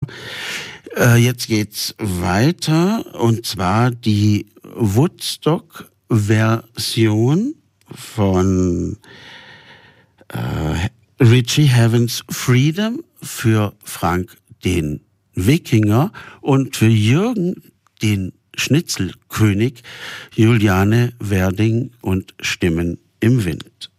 Jetzt geht's weiter, und zwar die Woodstock-Version von Richie Havens Freedom für Frank den Wikinger und für Jürgen den Schnitzelkönig, Juliane Werding und Stimmen im Wind.